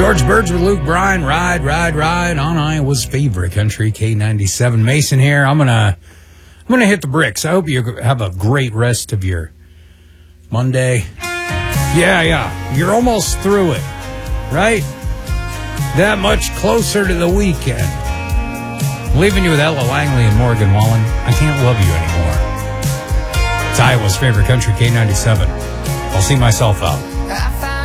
George Birds with Luke Bryan, Ride on Iowa's favorite country, K97. Mason here. I'm gonna hit the bricks. I hope you have a great rest of your Monday. Yeah. You're almost through it, right? That much closer to the weekend. I'm leaving you with Ella Langley and Morgan Wallen. I can't love you anymore. It's Iowa's favorite country, K97. I'll see myself out.